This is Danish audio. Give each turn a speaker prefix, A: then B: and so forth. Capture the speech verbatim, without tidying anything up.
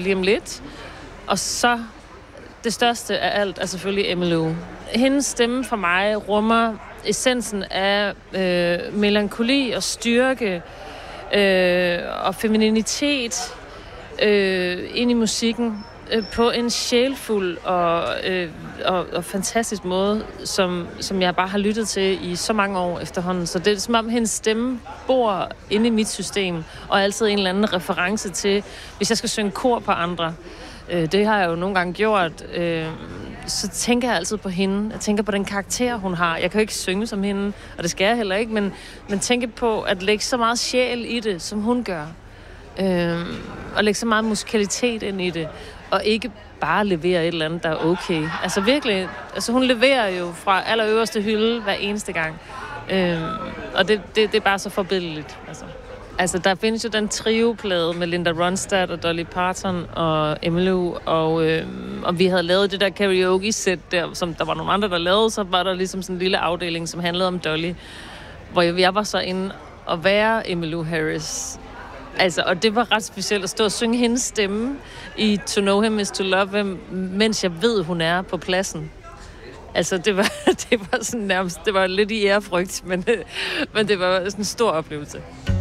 A: lige om lidt. Og så det største af alt er selvfølgelig Emmylou. Hendes stemme for mig rummer essensen af øh, melankoli og styrke øh, og femininitet øh, ind i musikken øh, på en sjælfuld og, øh, og, og fantastisk måde, som, som jeg bare har lyttet til i så mange år efterhånden. Så det er som om, hendes stemme bor inde i mit system, og altid en eller anden reference til, hvis jeg skal synge kor på andre. Øh, det har jeg jo nogle gange gjort. Øh, så tænker jeg altid på hende. Jeg tænker på den karakter, hun har. Jeg kan jo ikke synge som hende, og det skal jeg heller ikke, men, men tænker på at lægge så meget sjæl i det, som hun gør. Øh, og lægge så meget musikalitet ind i det, og ikke bare levere et eller andet, der er okay. Altså virkelig, altså hun leverer jo fra allerøverste hylde hver eneste gang. Øh, og det, det, det er bare så forbilledligt, altså. Altså, der findes jo den trioplade med Linda Ronstadt og Dolly Parton og Emmylou, og, øh, og vi havde lavet det der karaoke-sæt der, som der var nogle andre, der lavede, så var der ligesom sådan en lille afdeling, som handlede om Dolly, hvor jeg, jeg var så inde og være Emmylou Harris. Altså, og det var ret specielt at stå og synge hendes stemme i To Know Him Is To Love Him, mens jeg ved, hun er på pladsen. Altså, det var, det var sådan nærmest, det var lidt i ærefrygt, men, men det var sådan en stor oplevelse.